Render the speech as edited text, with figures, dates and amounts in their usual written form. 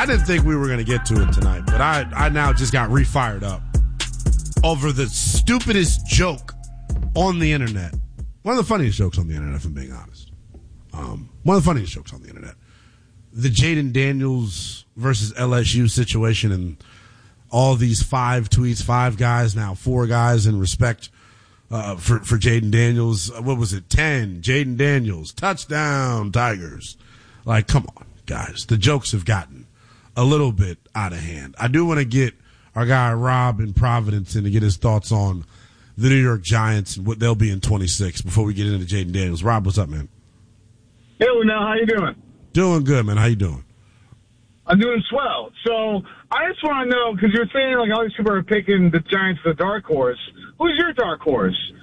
I didn't think we were going to get to it tonight, but I now just got refired up over the stupidest joke on the internet. One of the funniest jokes on the internet, if I'm being honest. One of the funniest jokes on the internet. The Jaden Daniels versus LSU situation and all these 5 tweets, 5 guys now, 4 guys in respect for Jaden Daniels. What was it? 10. Jaden Daniels. Touchdown, Tigers. Like, come on, guys. The jokes have gotten a little bit out of hand. I do want to get our guy Rob in Providence in to get his thoughts on the New York Giants and what they'll be in 26 before we get into Jaden Daniels. Rob, what's up, man? Hey, Lunel, how you doing? Doing good, man. How you doing? I'm doing swell. So I just want to know, because you're saying like all these people are picking the Giants as a dark horse. Who's your dark horse?